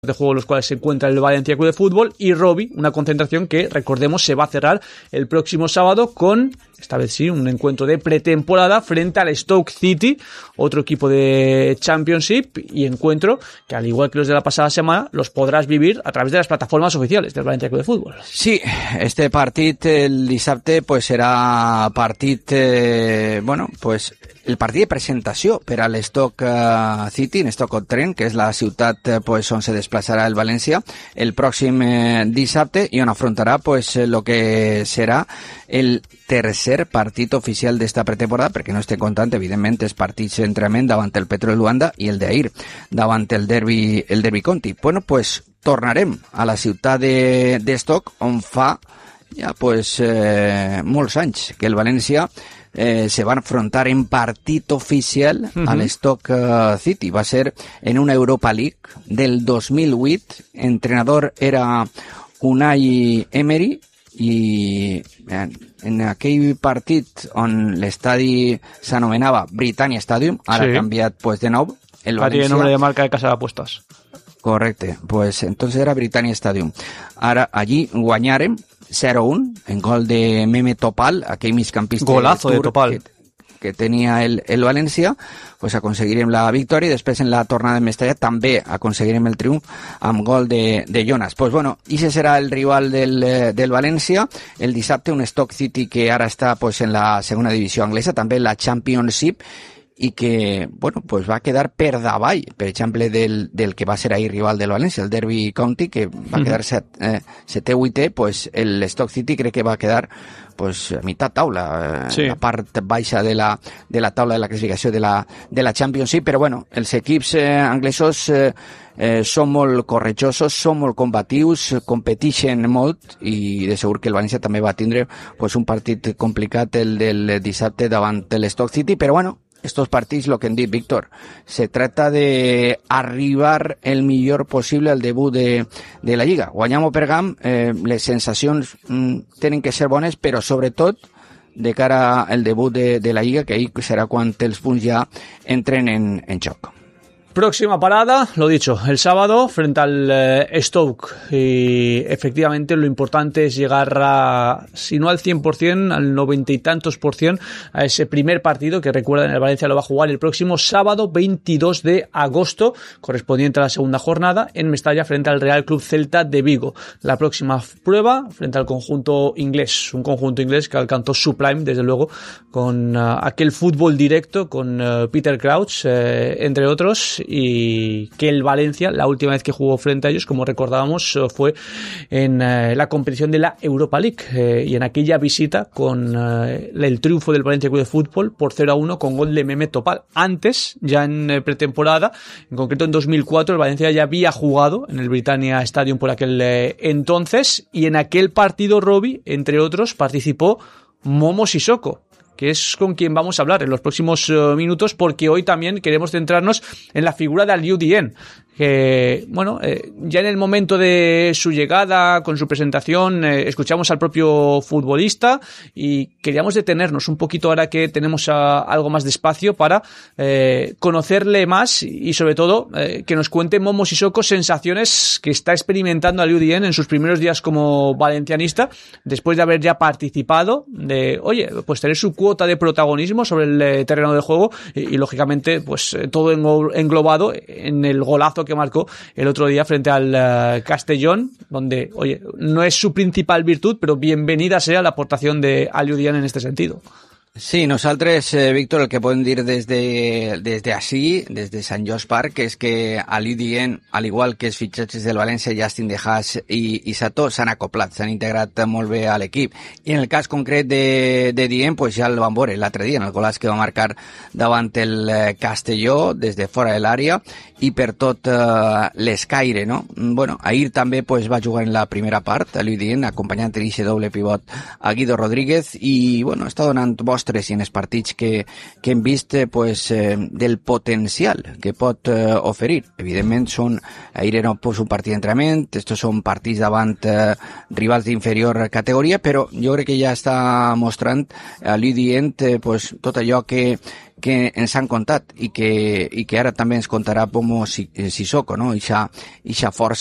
de juego en los cuales se encuentra el Valencia Club de Fútbol, y Robbie, una concentración que, recordemos, se va a cerrar el próximo sábado con, esta vez sí, un encuentro de pretemporada frente al Stoke City, otro equipo de Championship, y encuentro que, al igual que los de la pasada semana, los podrás vivir a través de las plataformas oficiales del Valencia Club de Fútbol. Sí, este partit el dissabte pues serà partit, pues el partit de presentació per a l'Stoke City, en Stoke-on-Trent, que és la ciutat pues on se desplaçarà el València el pròxim dissabte, i on afrontarà pues lo que serà el tercer partit oficial d'esta pretemporada, perquè no estem comptant, evidentment, els partits d'entrenament davant el Petro de Luanda i el d'ahir davant el Derby County. Bueno, pues tornarem a la ciutat de Stoke, on fa ja pues molts anys que el València se va a afrontar en partit oficial a l'Stoke City. Va ser en una Europa League del 2008. Entrenador era Unai Emery, i en aquell partit on l'estadi s'anomenava Britannia Stadium, ara ha canviat pues de nou, el València... Tiene nombre de marca de casa de apuestas. Correcte, pues entonces era Britannia Stadium. Ara allí guanyarem 0-1 en gol de Mehmet Topal, aquell migcampista golazo de Topal que tenia el València. Pues aconseguirem la victòria, i després en la tornada de Mestalla també aconseguirem el triomf amb gol de Jonas. Pues bueno, ese serà el rival del València el dissabte, un Stoke City que ara està pues en la segona divisió anglesa, també en la Championship, i que, bueno, pues va quedar per davall, per exemple, del que va ser ahir rival del València, el Derby County, que va quedar setè, vuitè, pues el Stoke City crec que va quedar pues a mitad taula, la part baixa de la taula de la classificació de la Championship, però bueno, els equips anglesos són molt corretjosos, són molt combatius, competeixen molt, i de segur que el València també va tindre pues un partit complicat el del dissabte davant de l'Stoke City, però bueno, estos partits, lo que hem dit, Víctor, se trata de arribar el millor possible al debut de la Lliga. Guanyam o perdam, les sensacions tenen que ser bones, però sobretot de cara al debut de la Lliga, que ahí serà quan els punts ja entren en joc. Próxima parada, lo dicho, el sábado frente al Stoke, y efectivamente lo importante es llegar a, si no al 100%, al 90 y tantos %, a ese primer partido que, recuerden, el Valencia lo va a jugar el próximo sábado 22 de agosto, correspondiente a la segunda jornada, en Mestalla frente al Real Club Celta de Vigo. La próxima prueba frente al conjunto inglés, un conjunto inglés que alcanzó su prime, desde luego, con aquel fútbol directo, con Peter Crouch, entre otros, y que el Valencia, la última vez que jugó frente a ellos, como recordábamos, fue en la competición de la Europa League, y en aquella visita con el triunfo del Valencia Club de Fútbol por 0-1 con gol de Mehmet Topal. Antes, ya en pretemporada, en concreto en 2004, el Valencia ya había jugado en el Britannia Stadium por aquel entonces, y en aquel partido, Robbie, entre otros, participó Momo Sissoko, que es con quien vamos a hablar en los próximos minutos, porque hoy también queremos centrarnos en la figura de Aliou Dieng, que, bueno, ya en el momento de su llegada, con su presentación, escuchamos al propio futbolista y queríamos detenernos un poquito ahora que tenemos algo más de espacio para conocerle más, y sobre todo que nos cuente Momo Sissoko sensaciones que está experimentando Aliou Dieng en sus primeros días como valencianista, después de haber ya participado, de, oye, pues tener su cuota de protagonismo sobre el terreno de juego, y lógicamente pues todo englobado en el golazo que marcó el otro día frente al Castellón, donde, oye, no es su principal virtud, pero bienvenida sea la aportación de Aliou Dieng en este sentido. Sí, nosaltres, Víctor, el que podem dir desde així, des de Sant Joan Park, és que Aliou Dieng, al igual que els fitxatges del València, Justin De Haas i Sato, s'han acoplat, s'han integrat molt bé a l'equip. I en el cas concret de Dieng, pues ja el vam veure l'altre dia, en el golaç que va marcar davant el Castelló, des de fora de l'àrea, i per tot l'escaire, no? Bueno, ahir també pues va jugar en la primera part, Aliou Dieng, acompanyant d'aquest doble pivot a Guido Rodríguez, i bueno, està donant mostres i en els partits que hem vist pues, del potencial que pot oferir. Evidentment, ahir era pues, un partit d'entrenament, estos són partits davant rivals d'inferior categoria, però jo crec que ja està mostrant a Aliou Dieng pues, tot allò que que ens han contat i que ara també ens contarà Pomo Sissoko, no? Ixa força